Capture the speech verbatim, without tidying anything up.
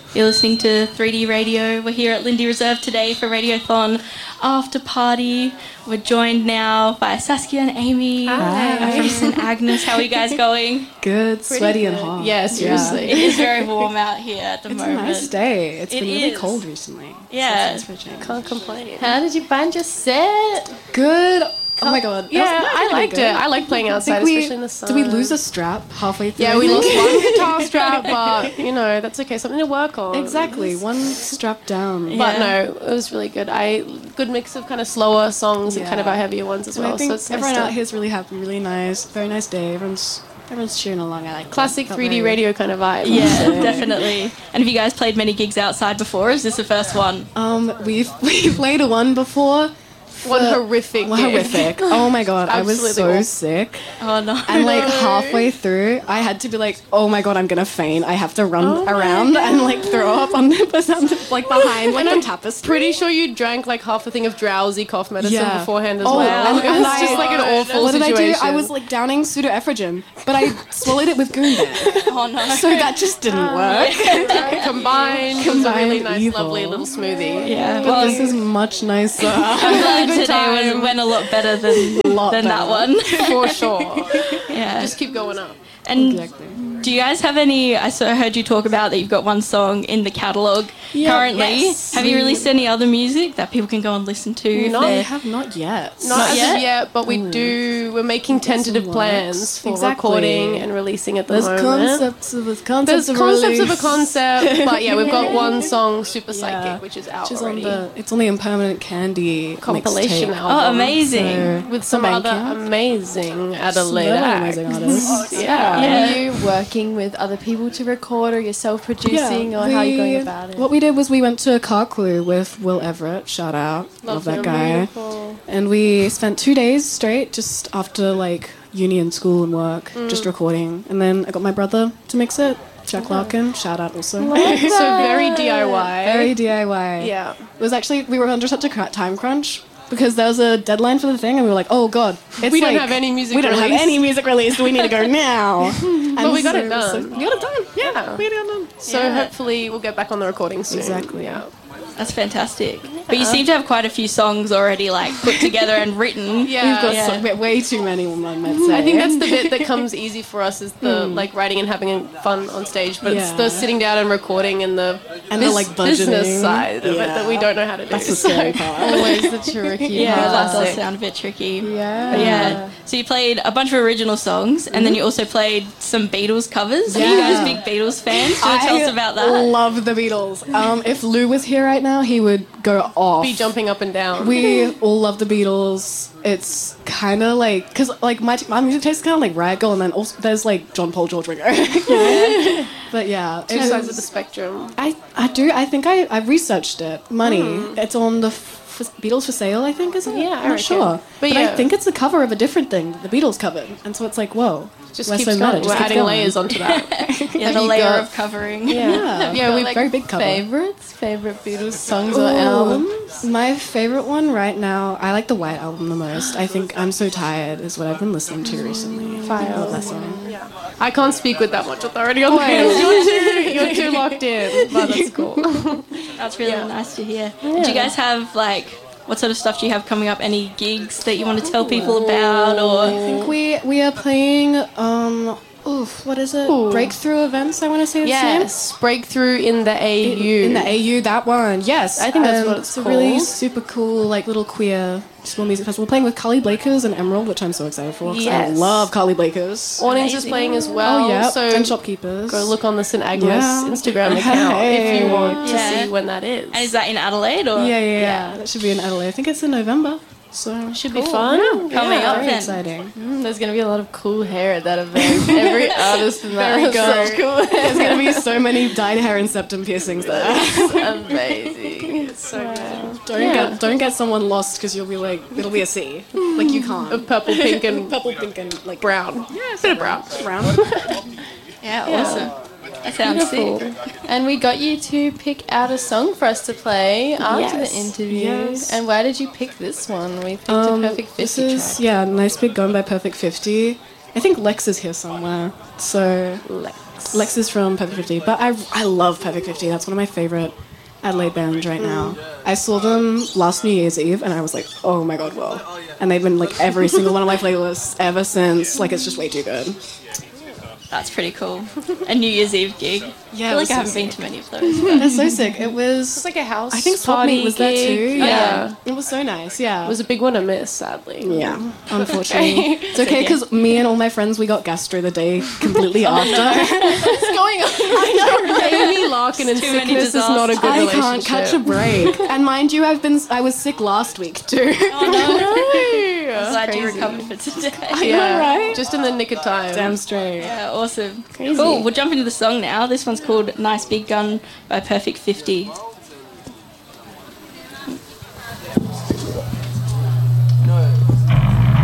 You're listening to three D Radio. We're here at Lindy Reserve today for Radiothon After Party. We're joined now by Saskia and Amy. Hi. Reese and Agnes. How are you guys going? Good, Pretty sweaty good. and hot. Yeah, seriously. It is very warm out here at the It's moment. a nice day. It's It been really is. cold recently. Yeah. So it's switching. Can't complain. How did you find your set? Good. Oh my god. That Yeah, was- that was I really liked good. it. I like playing I outside, think we, especially in the sun. Did we lose a strap halfway through? Yeah, we lost one guitar strap, but, you know, that's okay. Something to work on. Exactly. One strap down. But Yeah. no, it was really good. I Good mix of kind of slower songs and Yeah. kind of our heavier ones as And well. I think So it's everyone nice out to- here is really happy, really nice. Very nice day. Everyone's everyone's cheering along. I like it. classic Felt three D very- radio kind of vibe. Yeah, definitely. And have you guys played many gigs outside before? Or is this the first one? Um, we've we played a one before. One for- horrific. One gig. horrific. Oh my god, I was Absolutely so awful. sick. Oh no. And like halfway through, I had to be like, "Oh my god, I'm gonna faint! I have to run Oh my around and like throw up on the like behind like the tapestry." Pretty sure you drank like half a thing of drowsy cough medicine Yeah. beforehand as Oh, well. and- it was and I- just like an awful What did I situation. do? I was like downing pseudoephedrine, but I swallowed it with goon bear, Oh no. so that just didn't work. combined, it was a Combined really nice, evil. lovely little smoothie. Yeah. But Well, this is much nicer. I'm glad Good today time. went, went a lot better than, lot than that better. one. For sure. Yeah. Just keep going up. And Exactly. do you guys have any? I saw, heard you talk about that you've got one song in the catalogue Yeah, currently. yes. Have you released any other music that people can go and listen to? if No, I they're- have not yet. Not, Not as yet? of yet, but we do. We're making tentative some plans works. for Exactly. recording and releasing at the There's moment. concepts of a concepts There's of a concepts of a release. concept, but yeah, we've got one song, Super Yeah. Psychic, which is out Which is already. on the it's on the Impermanent Candy compilation mixtape. album. Oh, amazing. So, With some thank other you. amazing Adelaide Some other acts. amazing artists. Yeah. Yeah. Are you working with other people to record, or you're self-producing, or how are you going about it? What we did was we went to Carclue with Will Everett, shout out, love, that him, guy. beautiful. And we spent two days straight just after like uni and school and work, Mm. just recording. And then I got my brother to mix it, Jack Larkin, shout out also. So very D I Y. Very D I Y. Yeah. It was actually, we were under such a cr- time crunch because there was a deadline for the thing and we were like, oh god, it's We don't like- have any music We don't have released. any music released, we need to go now. But we got it so- done. so- we got it done, yeah. Yeah. We got it done. So Yeah. hopefully we'll get back on the recording soon. Exactly. Yeah. That's fantastic. But you seem to have quite a few songs already like put together and written. Yeah. We've got Yeah. so, way- way too many, I might say. I think that's the bit that comes easy for us is the like writing and having fun on stage, but it's Yeah. the sitting down and recording and the And the, bus- like, business budgeting. side of it Yeah. that we don't know how to do. That's the scary part. Always the tricky Yeah, part. that does Classic. sound a bit tricky. Yeah. But yeah. So you played a bunch of original songs, and then you also played some Beatles covers. Are you Yeah. guys big Beatles fans? Do you want to tell us about that? love the Beatles. Um, if Lou was here right now, he would go off. Be jumping up and down. We all love the Beatles. It's kind of like, because like my, my music taste is kind of like Raggle, and then also there's like John Paul, George Ringo. Yeah. But yeah, Two it sides was- of the spectrum. I I do. I think I I researched it. Money. Hmm. It's on the f- Beatles for sale. I think is it? Yeah, I I'm not reckon. sure. But But, yeah. I think it's a cover of a different thing. The Beatles covered, and so it's like whoa. Just Why keeps so going. meta? Just We're keeps adding going. layers onto that. Yeah, Have the you layer got- of covering. Yeah, Yeah, we- we very big cover. Favorites? Favorite Beatles songs Ooh. or albums? My favorite one right now, I like the White Album the most. I think I'm So Tired is what I've been listening to recently. Fire. Love that song. I can't speak with that much authority on Beatles. You're too, you're too locked in, but that's cool. That's really Yeah. nice to hear. Do you guys have like what sort of stuff do you have coming up? Any gigs that you want to tell people about, I or think we we are playing um oof, what is it? Ooh. Breakthrough Events, I want to say it's Yes, breakthrough in the A U. in the A U, that one. Yes. I think that's Um, what it's a really called. super cool like little queer small music festival. We're playing with Carly Blakers and Emerald, which I'm so excited for 'cause I Yes. love Carly Blakers. Awnings is Amazing. playing as well. Oh yeah, So and Shopkeepers. go look on the Saint Agnes Yeah. Instagram account if you want to Yeah. see when that is. and is that in Adelaide or? Yeah, yeah, yeah. That should be in Adelaide. I think it's in November. So Should be fun. Coming Yeah. up very then. exciting. Mm, there's going to be a lot of cool hair at that event. Every artist in that Very has good. such cool hair. There's gonna be so many dyed hair and septum piercings there. It's amazing. It's so good. Don't Yeah. get don't get someone lost because you'll be like it'll be a C. Like you can't. Of purple, pink, and Purple, pink, and like brown. Yeah, bit of brown. brown. Yeah, awesome. That sounds sick. And we got you to pick out a song for us to play after Yes. the interview. Yes. And why did you pick this one? We picked Um, a Perfect this fifty is track. yeah, nice big going by Perfect fifty. I think Lex is here somewhere. So Lex. Lex is from Perfect fifty, but I I love Perfect fifty. That's one of my favorite Adelaide bands right now. I saw them last New Year's Eve, and I was like, oh my god, well. And they've been like every single one of my playlists ever since. Like, it's just way too good. That's pretty cool. A New Year's Eve gig. Yeah, I feel it like was I so haven't sick. been to many of those. But It's so sick. It was. It's like a house I think Swap party Meet was there gig. too. Yeah. Yeah. It was so nice. Yeah. It was a big one to miss, sadly. Yeah, unfortunately. It's okay okay. because me and all my friends, we got gastro the day completely after. What's going on? I know. Amy Larkin and Too many sickness is not a good I relationship. can't catch a break. And mind you, I've been I was sick last week too. I'm glad you recovered for today. Yeah, right? just in the nick of time. Damn straight. Yeah, awesome. Cool. We'll jump into the song now. This one's called Nice Big Gun by Perfect fifty.